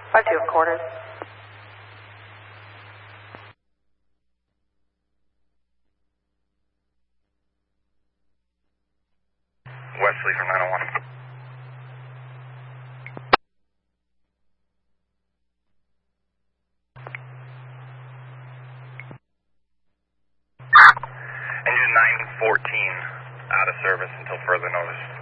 5-2 1/4. Wesley from 901. Engine 914 out of service until further notice.